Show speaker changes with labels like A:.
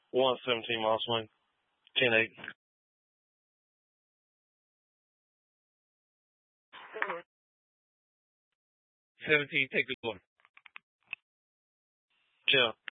A: 117 mile swing. 10-8.
B: 17, take the one.
A: Chill.